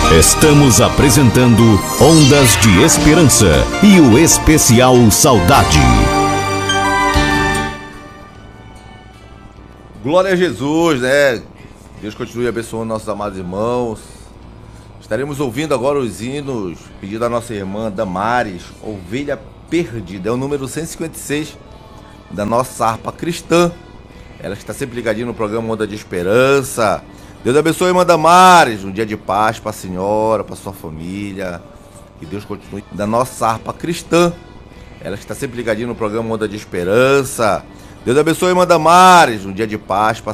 Estamos apresentando Ondas de Esperança e o especial Saudade. Glória a Jesus, né? Deus continue abençoando nossos amados irmãos. Estaremos ouvindo agora os hinos pedido da nossa irmã Damares, Ovelha Perdida. É o número 156 da nossa harpa cristã. Ela está sempre ligadinha no programa Onda de Esperança. Deus abençoe, irmã Damares. Um dia de paz para a senhora, para sua família. Que Deus continue da nossa harpa cristã. Ela está sempre ligadinha no programa Onda de Esperança. Deus abençoe, irmã Damares. Um dia de paz para